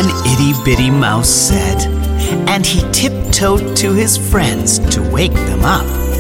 one itty-bitty mouse said, and he tiptoed to his friends to wake them up.